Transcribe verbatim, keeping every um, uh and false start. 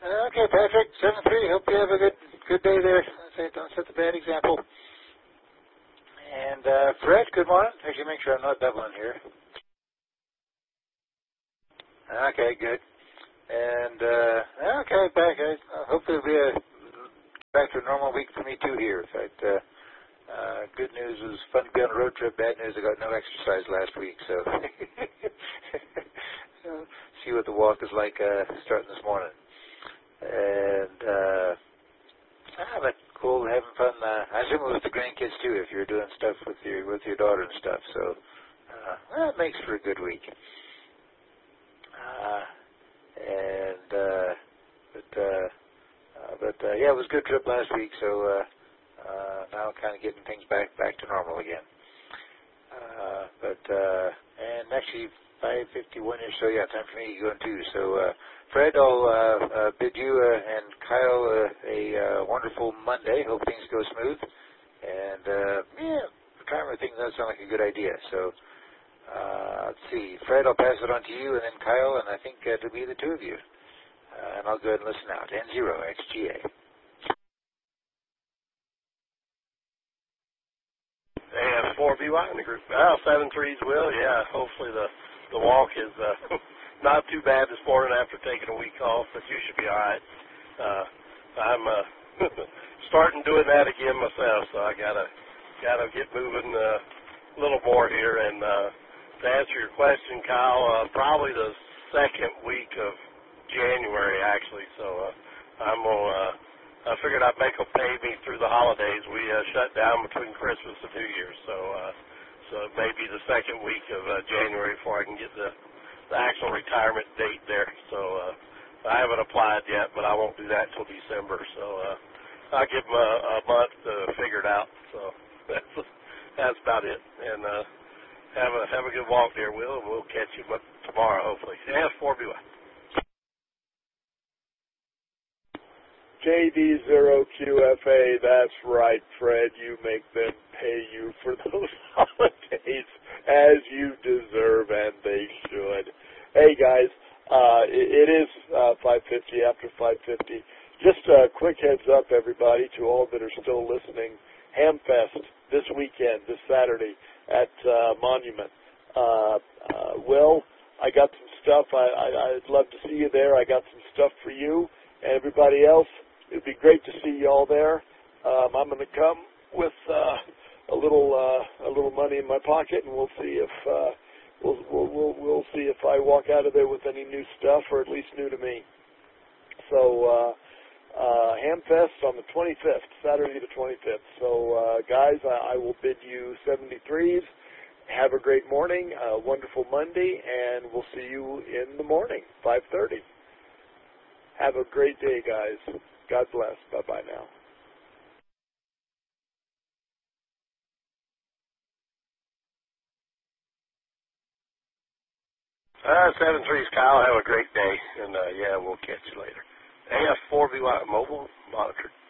Okay, Patrick, seven three. Hope you have a good good day there. Say, don't set the bad example. And uh, Fred, good morning. Actually, make sure I'm not doubling here. Okay, good. And uh, okay, back. Uh, hopefully, it'll be a back to a normal week for me too here. In fact, uh, uh, good news was fun to be on a road trip. Bad news, I got no exercise last week, so see what the walk is like uh, starting this morning. And uh, ah, but cool, having fun. Uh, I assume it was the grandkids too, if you're doing stuff with your with your daughter and stuff. So uh, well, that makes for a good week. Uh, and uh, but uh, uh, but uh, yeah, it was a good trip last week. So uh, uh, now kind of getting things back back to normal again. Uh, but uh, and actually five fifty-one or so. Yeah, time for me to go too. So. Uh, Fred, I'll uh, uh, bid you uh, and Kyle uh, a uh, wonderful Monday. Hope things go smooth. And, uh, yeah, retirement thing does sound like a good idea. So, uh, let's see. Fred, I'll pass it on to you, and then Kyle, and I think uh, it'll be the two of you. Uh, and I'll go ahead and listen out. N zero X G A. A F four B Y in the group. Well, seven threes will, yeah. Hopefully the, the walk is... Uh, Not too bad this morning after taking a week off, but you should be all right. Uh, I'm uh, starting doing that again myself, so I gotta gotta get moving uh, a little more here. And uh, to answer your question, Kyle, uh, probably the second week of January actually. So uh, I'm gonna. Uh, I figured I'd make them pay me through the holidays. We uh, shut down between Christmas and New Year's, so uh, so it may be the second week of uh, January before I can get the the actual retirement date there. So uh, I haven't applied yet, but I won't do that until December. So uh, I'll give them a, a month to figure it out. So that's that's about it. And uh, have a have a good walk there, Will, and we'll catch you tomorrow, hopefully. Yeah, four B Y. J D zero Q F A, that's right, Fred. You make them pay you for those holidays as you deserve, and they should. Hey, guys, uh, it, it is uh, five fifty, after five fifty. Just a quick heads up, everybody, to all that are still listening. Hamfest this weekend, this Saturday at uh, Monument. Uh, uh, Will, I got some stuff. I, I, I'd love to see you there. I got some stuff for you and everybody else. It would be great to see you all there. Um, I'm going to come with uh, a little uh, a little money in my pocket, and we'll see if uh, we'll, we'll we'll we'll see if I walk out of there with any new stuff, or at least new to me. So uh, uh, Hamfest on the twenty-fifth, Saturday the twenty-fifth. So uh, guys, I, I will bid you seventy-threes. Have a great morning, a wonderful Monday, and we'll see you in the morning, five thirty. Have a great day, guys. God bless. Bye-bye now. Uh, seven threes, Kyle. Have a great day, and uh, yeah, we'll catch you later. A F four B Y Mobile Monitor.